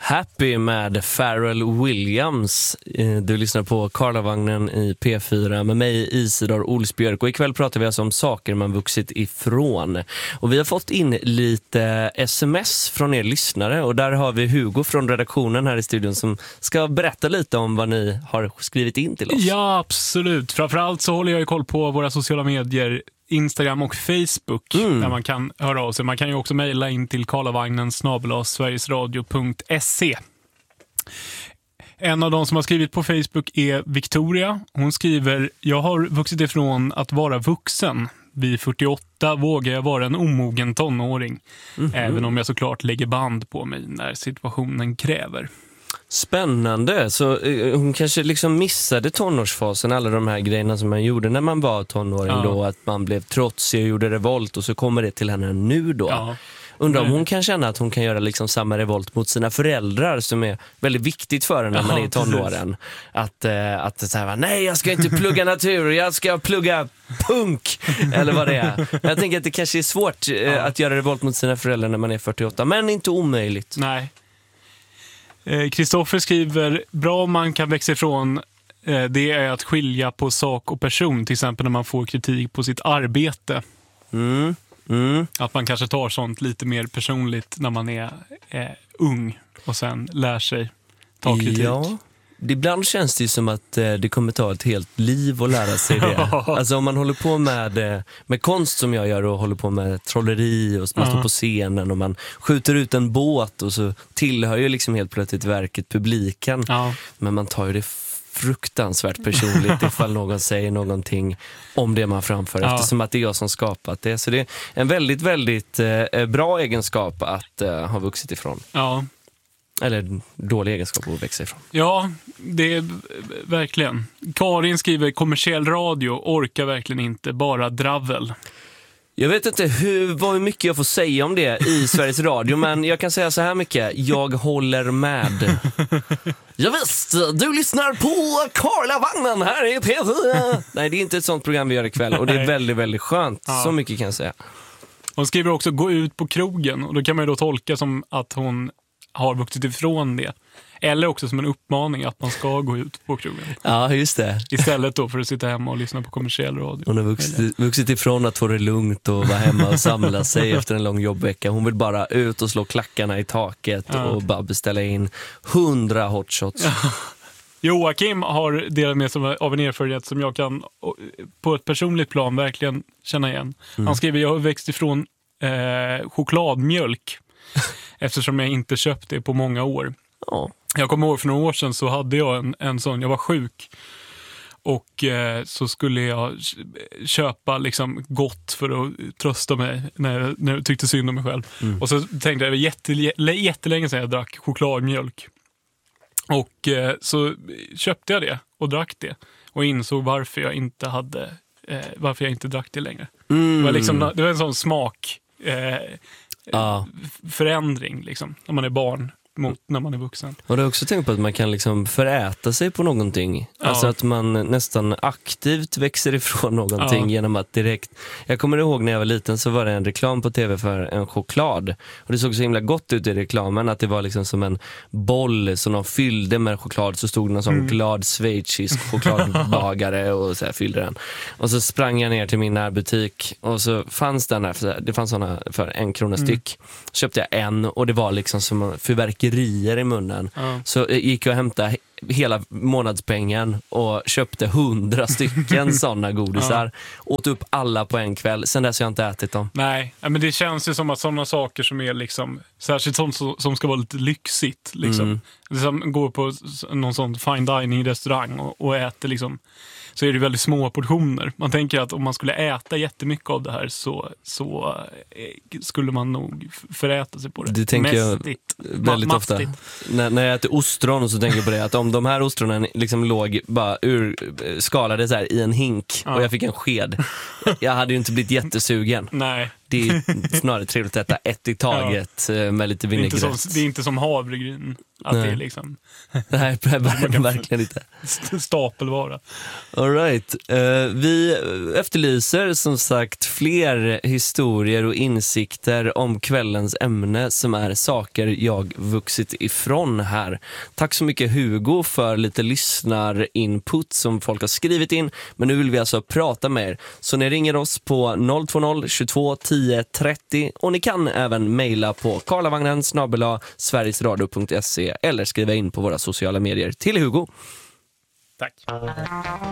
Happy med Pharrell Williams. Du lyssnar på Karlavagnen i P4 med mig, Isidor Olsbjörk. Och ikväll pratar vi alltså om saker man vuxit ifrån. Och vi har fått in lite sms från er lyssnare. Och där har vi Hugo från redaktionen här i studion som ska berätta lite om vad ni har skrivit in till oss. Ja, absolut. Framförallt så håller jag ju koll på våra sociala medier, Instagram och Facebook, där man kan höra av sig. Man kan ju också mejla in till karlavagnen@sverigesradio.se. En av de som har skrivit på Facebook är Victoria. Hon skriver: jag har vuxit ifrån att vara vuxen. Vid 48 vågar jag vara en omogen tonåring. Även om jag såklart lägger band på mig när situationen kräver. Spännande, så hon kanske liksom missade tonårsfasen, alla de här grejerna som man gjorde när man var tonåring då, att man blev trotsig och gjorde revolt, och så kommer det till henne nu då. Ja. Undrar om hon kan känna att hon kan göra liksom samma revolt mot sina föräldrar, som är väldigt viktigt för henne när man är i tonåren. Att säga, nej, jag ska inte plugga natur, jag ska plugga punk, eller vad det är. Jag tänker att det kanske är svårt att göra revolt mot sina föräldrar när man är 48, men inte omöjligt. Nej. Kristoffer skriver: bra om man kan växa ifrån det är att skilja på sak och person, till exempel när man får kritik på sitt arbete. Att man kanske tar sånt lite mer personligt när man är ung och sen lär sig ta kritik. Ja, ibland känns det ju som att det kommer ta ett helt liv att lära sig det. Alltså om man håller på med konst som jag gör, och håller på med trolleri och man står på scenen och man skjuter ut en båt, och så tillhör ju liksom helt plötsligt verket publiken. Men man tar ju det fruktansvärt personligt ifall någon säger någonting om det man framför, eftersom att det är jag som skapat det. Så det är en väldigt, väldigt bra egenskap att ha vuxit ifrån. Ja. Eller dålig egenskap att växa ifrån. Ja, det är verkligen. Karin skriver: kommersiell radio orkar verkligen inte, bara dravel. Jag vet inte hur mycket jag får säga om det i Sveriges Radio, men jag kan säga så här mycket: jag håller med. Ja visst, du lyssnar på Karlavagnen här i P4. Nej, det är inte ett sånt program vi gör ikväll, och det är väldigt, väldigt skönt. Så mycket kan jag säga. Hon skriver också: gå ut på krogen, och då kan man ju då tolka som att hon har vuxit ifrån det. Eller också som en uppmaning att man ska gå ut på krogen. Ja, just det. Istället då för att sitta hemma och lyssna på kommersiell radio. Hon har vuxit ifrån att få det lugnt och vara hemma och samla sig efter en lång jobbvecka. Hon vill bara ut och slå klackarna i taket och bara beställa in 100 hotshots. Joakim har delat med sig av en erfarenhet som jag kan på ett personligt plan verkligen känna igen. Han skriver: jag har växt ifrån chokladmjölk eftersom jag inte köpt det på många år. Jag kommer ihåg för några år sedan så hade jag en sån, jag var sjuk och så skulle jag köpa liksom gott för att trösta mig när jag tyckte synd om mig själv. Och så tänkte jag jättelänge sedan jag drack chokladmjölk. Och så köpte jag det och drack det och insåg varför jag inte drack det längre. Det var en sån smak förändring liksom, när man är barn mot när man är vuxen. Och du har också tänkt på att man kan liksom föräta sig på någonting. Alltså att man nästan aktivt växer ifrån någonting genom att direkt... Jag kommer ihåg när jag var liten så var det en reklam på tv för en choklad. Och det såg så himla gott ut i reklamen att det var liksom som en boll som de fyllde med choklad. Så stod någon sån glad schweizisk chokladbagare och så här fyllde den. Och så sprang jag ner till min närbutik och så fanns den här, det fanns såna för 1 krona styck. Så köpte jag en och det var liksom som fyrverkerier i munnen. Så gick jag och hämtade hela månadspengen och köpte 100 stycken sådana godisar. Åt upp alla på en kväll. Sen dess har jag inte ätit dem. Nej, men det känns ju som att sådana saker som är liksom, särskilt som ska vara lite lyxigt liksom. Liksom går på någon sån fine dining restaurang och äter liksom, så är det väldigt små portioner. Man tänker att om man skulle äta jättemycket av det här så skulle man nog föräta sig på det. Det tänker jag väldigt ofta. När jag äter ostron så tänker jag på det, att om de här ostronen liksom låg bara skalade så här i en hink och jag fick en sked, jag hade ju inte blivit jättesugen. Nej. Det är snarare trevligt att äta ett i taget med lite vinägrett. Det är inte som havregryn. Att det är liksom... Nej, verkligen inte. Stapelvara. All right. Vi efterlyser som sagt fler historier och insikter om kvällens ämne som är saker jag vuxit ifrån här. Tack så mycket Hugo för lite lyssnarinput som folk har skrivit in. Men nu vill vi alltså prata med er. Så ni ringer oss på 020 22 10 30 och ni kan även mejla på karlavagnen@sverigesradio.se eller skriva in på våra sociala medier till Hugo. Tack.